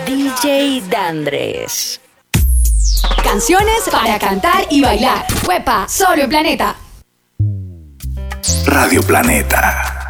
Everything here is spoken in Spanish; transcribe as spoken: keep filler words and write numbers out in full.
D J Dandres. Canciones para cantar y bailar. Huepa, solo en Planeta. Radio Planeta.